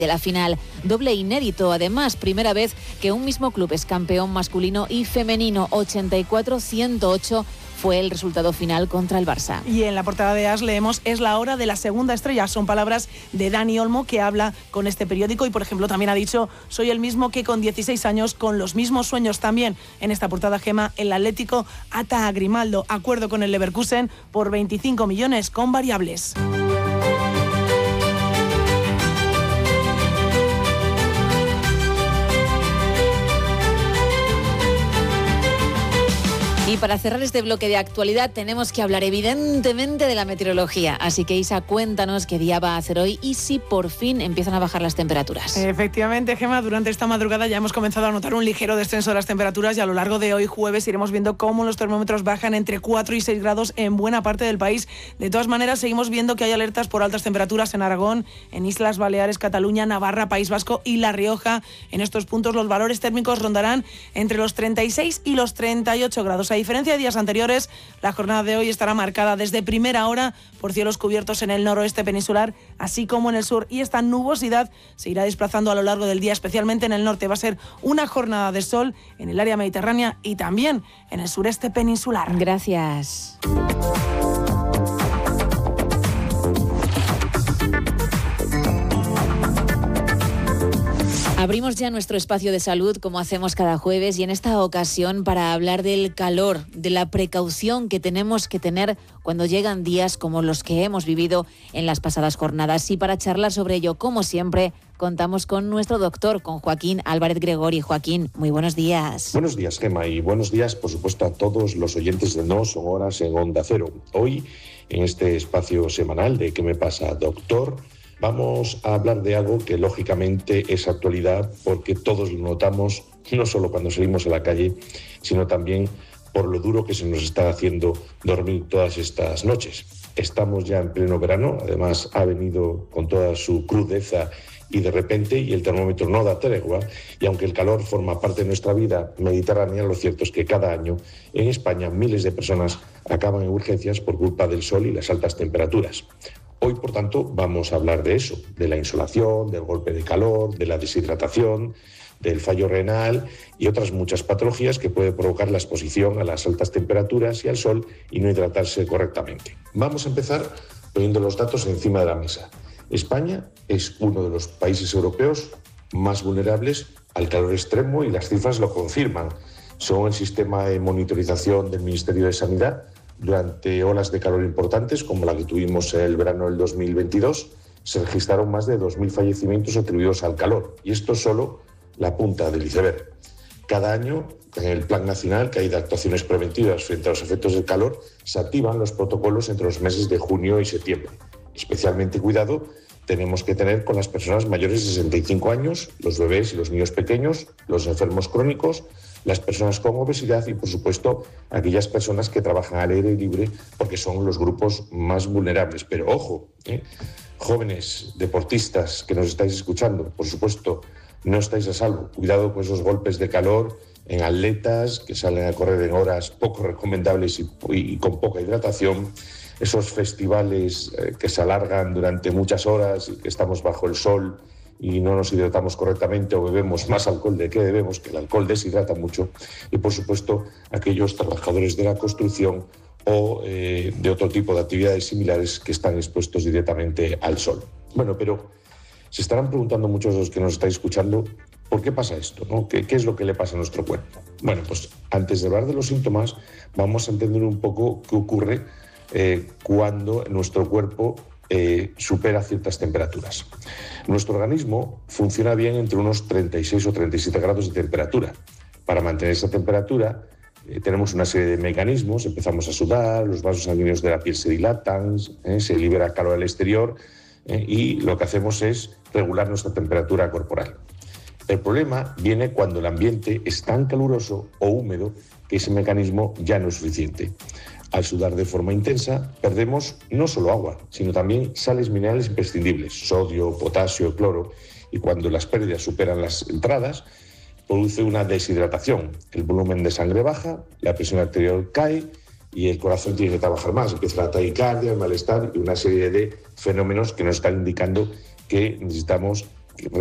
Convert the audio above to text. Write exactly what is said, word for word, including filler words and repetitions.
de la final. Doble inédito, además, primera vez que un mismo club es campeón masculino y femenino. ochenta y cuatro a ciento ocho fue el resultado final contra el Barça. Y en la portada de AS leemos: es la hora de la segunda estrella. Son palabras de Dani Olmo, que habla con este periódico y, por ejemplo, también ha dicho: soy el mismo que con dieciséis años, con los mismos sueños también. En esta portada, Gema, el Atlético ata a Grimaldo. Acuerdo con el Leverkusen por veinticinco millones con variables. Y para cerrar este bloque de actualidad tenemos que hablar evidentemente de la meteorología. Así que, Isa, cuéntanos qué día va a hacer hoy y si por fin empiezan a bajar las temperaturas. Efectivamente, Gema, durante esta madrugada ya hemos comenzado a notar un ligero descenso de las temperaturas y a lo largo de hoy jueves iremos viendo cómo los termómetros bajan entre cuatro y seis grados en buena parte del país. De todas maneras, seguimos viendo que hay alertas por altas temperaturas en Aragón, en Islas Baleares, Cataluña, Navarra, País Vasco y La Rioja. En estos puntos los valores térmicos rondarán entre los treinta y seis y los treinta y ocho grados. A diferencia de días anteriores, la jornada de hoy estará marcada desde primera hora por cielos cubiertos en el noroeste peninsular, así como en el sur, y esta nubosidad se irá desplazando a lo largo del día, especialmente en el norte. Va a ser una jornada de sol en el área mediterránea y también en el sureste peninsular. Gracias. Abrimos ya nuestro espacio de salud, como hacemos cada jueves, y en esta ocasión para hablar del calor, de la precaución que tenemos que tener cuando llegan días como los que hemos vivido en las pasadas jornadas. Y para charlar sobre ello, como siempre, contamos con nuestro doctor, con Joaquín Álvarez Gregori. Joaquín, muy buenos días. Buenos días, Gema, y buenos días, por supuesto, a todos los oyentes de No Son Horas en Onda Cero. Hoy, en este espacio semanal de ¿Qué me pasa, doctor?, vamos a hablar de algo que lógicamente es actualidad porque todos lo notamos, no solo cuando salimos a la calle, sino también por lo duro que se nos está haciendo dormir todas estas noches. Estamos ya en pleno verano, además ha venido con toda su crudeza y de repente, y el termómetro no da tregua, y aunque el calor forma parte de nuestra vida mediterránea, lo cierto es que cada año en España miles de personas acaban en urgencias por culpa del sol y las altas temperaturas. Hoy, por tanto, vamos a hablar de eso, de la insolación, del golpe de calor, de la deshidratación, del fallo renal y otras muchas patologías que puede provocar la exposición a las altas temperaturas y al sol y no hidratarse correctamente. Vamos a empezar poniendo los datos encima de la mesa. España es uno de los países europeos más vulnerables al calor extremo y las cifras lo confirman. Según el sistema de monitorización del Ministerio de Sanidad, durante olas de calor importantes, como la que tuvimos el verano del dos mil veintidós, se registraron más de dos mil fallecimientos atribuidos al calor. Y esto es solo la punta del iceberg. Cada año, en el Plan Nacional, que hay de actuaciones preventivas frente a los efectos del calor, se activan los protocolos entre los meses de junio y septiembre. Especialmente cuidado tenemos que tener con las personas mayores de sesenta y cinco años, los bebés y los niños pequeños, los enfermos crónicos, las personas con obesidad y, por supuesto, aquellas personas que trabajan al aire libre porque son los grupos más vulnerables. Pero ojo, ¿eh? jóvenes deportistas que nos estáis escuchando, por supuesto, no estáis a salvo. Cuidado con esos golpes de calor en atletas que salen a correr en horas poco recomendables y, y con poca hidratación, esos festivales eh, que se alargan durante muchas horas y que estamos bajo el sol y no nos hidratamos correctamente o bebemos más alcohol del que debemos, que el alcohol deshidrata mucho, y por supuesto aquellos trabajadores de la construcción o eh, de otro tipo de actividades similares que están expuestos directamente al sol. Bueno, pero se estarán preguntando muchos de los que nos estáis escuchando, ¿por qué pasa esto? ¿no? ¿Qué, ¿Qué es lo que le pasa a nuestro cuerpo? Bueno, pues antes de hablar de los síntomas, vamos a entender un poco qué ocurre eh, cuando nuestro cuerpo Eh, supera ciertas temperaturas. Nuestro organismo funciona bien entre unos treinta y seis o treinta y siete grados de temperatura. Para mantener esa temperatura eh, tenemos una serie de mecanismos, empezamos a sudar, los vasos sanguíneos de la piel se dilatan, eh, se libera calor al exterior eh, y lo que hacemos es regular nuestra temperatura corporal. El problema viene cuando el ambiente es tan caluroso o húmedo que ese mecanismo ya no es suficiente. Al sudar de forma intensa, perdemos no solo agua, sino también sales minerales imprescindibles, sodio, potasio, cloro, y cuando las pérdidas superan las entradas, produce una deshidratación. El volumen de sangre baja, la presión arterial cae y el corazón tiene que trabajar más. Empieza la taquicardia, el malestar y una serie de fenómenos que nos están indicando que necesitamos